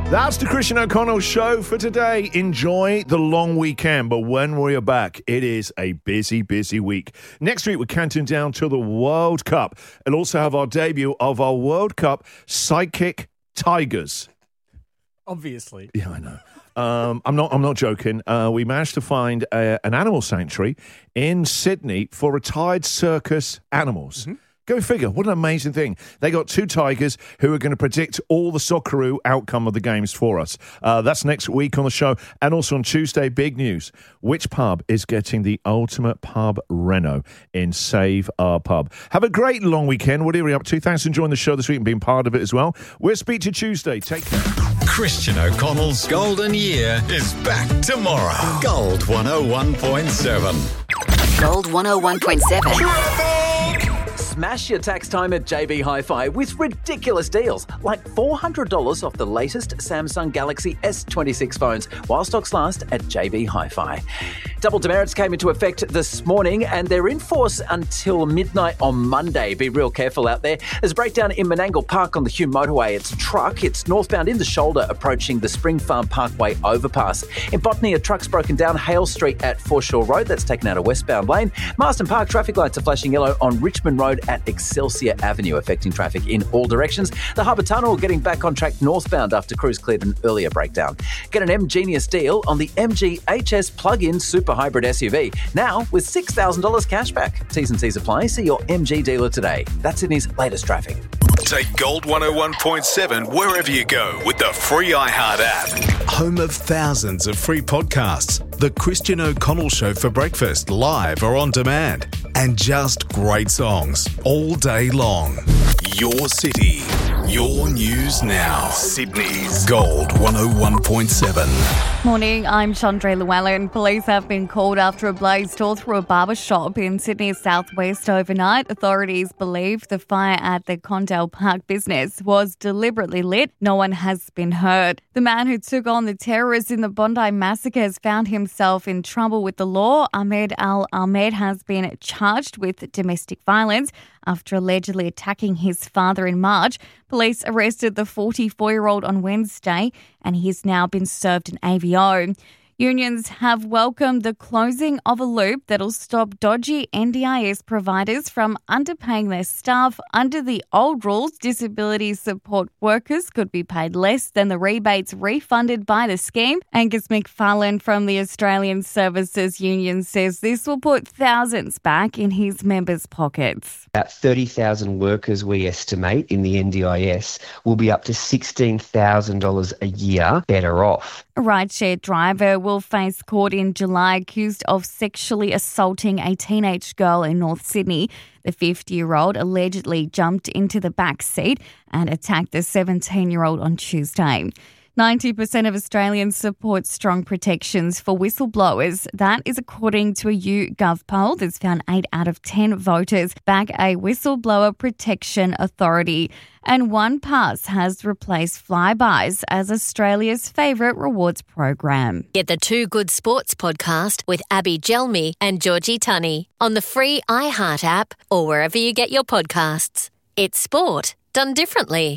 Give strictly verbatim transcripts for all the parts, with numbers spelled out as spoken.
That's the Christian O'Connell show for today. Enjoy the long weekend, but when we're back, it is a busy, busy week. Next week, we're counting down to the World Cup and also have our debut of our World Cup Sidekick Tigers. Obviously. Yeah, I know. Um, I'm not. I'm not joking. Uh, we managed to find a, an animal sanctuary in Sydney for retired circus animals. Mm-hmm. Go figure. What an amazing thing. They got two tigers who are going to predict all the Socceroo outcome of the games for us. Uh, that's next week on the show. And also on Tuesday, big news. Which pub is getting the ultimate pub reno in Save Our Pub? Have a great long weekend. What are we up to? Thanks for enjoying the show this week and being part of it as well. We'll speak to you Tuesday. Take care. Christian O'Connell's Golden Year is back tomorrow. Gold one oh one point seven. Gold one oh one point seven. Smash your tax time at J B Hi-Fi with ridiculous deals, like four hundred dollars off the latest Samsung Galaxy S twenty-six phones while stocks last at J B Hi-Fi. Double demerits came into effect this morning and they're in force until midnight on Monday. Be real careful out there. There's a breakdown in Menangle Park on the Hume motorway. It's a truck. It's northbound in the shoulder approaching the Spring Farm Parkway overpass. In Botany, a truck's broken down Hale Street at Foreshore Road. That's taken out a westbound lane. Marston Park traffic lights are flashing yellow on Richmond Road at Excelsior Avenue, affecting traffic in all directions. The Harbour Tunnel getting back on track northbound after crews cleared an earlier breakdown. Get an M-Genius deal on the M G H S plug-in super hybrid S U V, now with six thousand dollars cashback. T's and C's apply. See your M G dealer today. That's Sydney's latest traffic. Take Gold one oh one point seven wherever you go with the free iHeart app. Home of thousands of free podcasts. The Christian O'Connell Show for breakfast, live or on demand. And just great songs all day long. Your city, your news now. Sydney's Gold one oh one point seven. Morning, I'm Chandra Llewellyn. Police have been called after a blaze tore through a barber shop in Sydney's southwest overnight. Authorities believe the fire at the Condell Park business was deliberately lit. No one has been hurt. The man who took on the terrorists in the Bondi massacres found himself in trouble with the law. Ahmed Al-Ahmed has been charged with domestic violence after allegedly attacking his father in March. Police arrested the forty-four-year-old on Wednesday and he's now been served an A V O. Unions have welcomed the closing of a loop that'll stop dodgy N D I S providers from underpaying their staff. Under the old rules, disability support workers could be paid less than the rebates refunded by the scheme. Angus McFarlane from the Australian Services Union says this will put thousands back in his members' pockets. About thirty thousand workers, we estimate, in the N D I S will be up to sixteen thousand dollars a year better off. A rideshare driver will face court in July accused of sexually assaulting a teenage girl in North Sydney. The fifty-year-old allegedly jumped into the back seat and attacked the seventeen-year-old on Tuesday. ninety percent of Australians support strong protections for whistleblowers. That is according to a YouGov poll that's found eight out of ten voters back a whistleblower protection authority. And OnePass has replaced Flybuys as Australia's favourite rewards program. Get the Two Good Sports podcast with Abby Gelmi and Georgie Tunney on the free iHeart app or wherever you get your podcasts. It's sport done differently.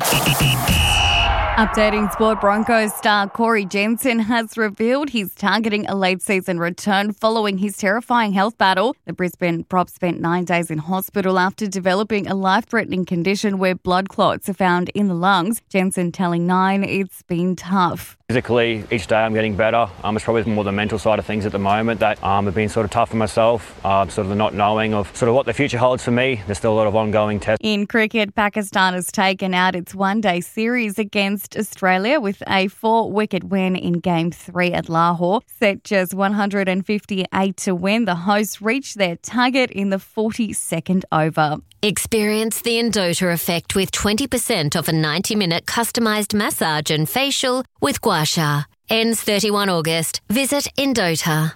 Updating sport, Broncos star Corey Jensen has revealed he's targeting a late-season return following his terrifying health battle. The Brisbane prop spent nine days in hospital after developing a life-threatening condition where blood clots are found in the lungs. Jensen telling Nine it's been tough. Physically, each day I'm getting better. Um, it's probably more the mental side of things at the moment that um, have been sort of tough for myself, uh, sort of the not knowing of sort of what the future holds for me. There's still a lot of ongoing tests. In cricket, Pakistan has taken out its one-day series against Australia with a four-wicket win in Game three at Lahore. Set just one hundred fifty-eight to win, the hosts reached their target in the forty-second over. Experience the Endota effect with twenty percent off a ninety-minute customised massage and facial with Gua Sha. Ends thirty-first of August. Visit Endota.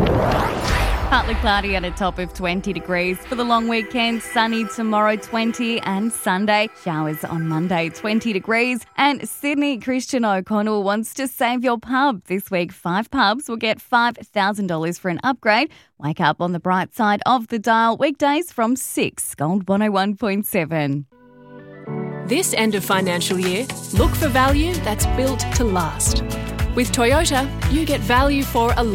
Partly cloudy at a top of twenty degrees. For the long weekend, sunny tomorrow twenty and Sunday. Showers on Monday twenty degrees. And Sydney Christian O'Connell wants to save your pub. This week, five pubs will get five thousand dollars for an upgrade. Wake up on the bright side of the dial weekdays from six. Gold one oh one point seven. This end of financial year, look for value that's built to last. With Toyota, you get value for a